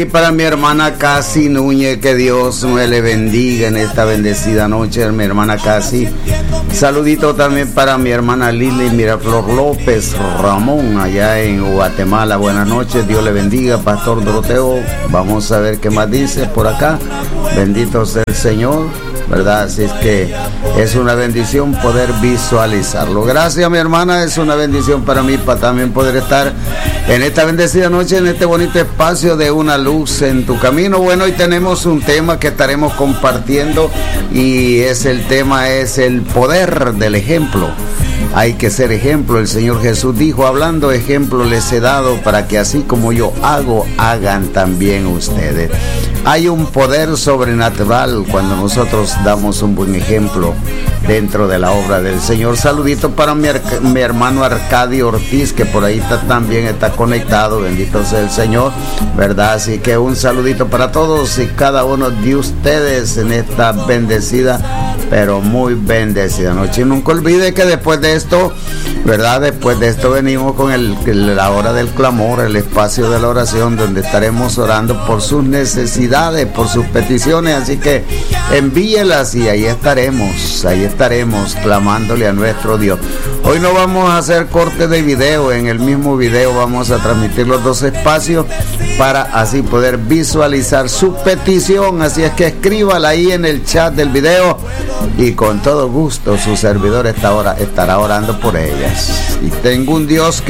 Y para mi hermana Casi Núñez, que Dios me le bendiga en esta bendecida noche, mi hermana Casi. Saludito también para mi hermana Lili Miraflor López Ramón, allá en Guatemala. Buenas noches, Dios le bendiga, Pastor Doroteo. Vamos a ver qué más dice por acá. Bendito sea el Señor, ¿verdad? Así es que es una bendición poder visualizarlo. Gracias, mi hermana, es una bendición para mí para también poder estar en esta bendecida noche, en este bonito espacio de Una Luz en tu Camino. Bueno, hoy tenemos un tema que estaremos compartiendo y el tema es el poder del ejemplo. Hay que ser ejemplo. El Señor Jesús dijo, hablando ejemplo les he dado para que así como yo hago, hagan también ustedes. Hay un poder sobrenatural cuando nosotros damos un buen ejemplo dentro de la obra del Señor. Saludito para mi hermano Arcadio Ortiz, que por ahí también está conectado. Bendito sea el Señor, ¿verdad? Así que un saludito para todos y cada uno de ustedes en esta bendecida, pero muy bendecida noche. Y nunca olvide que después de esto, ¿verdad? Después de esto venimos con la hora del clamor, el espacio de la oración, donde estaremos orando por sus necesidades, por sus peticiones. Así que envíelas y ahí estaremos clamándole a nuestro Dios. Hoy no vamos a hacer corte de video, en el mismo video vamos a transmitir los dos espacios para así poder visualizar su petición. Así es que escríbala ahí en el chat del video y con todo gusto su servidor estará orando por ellas. Y tengo un Dios que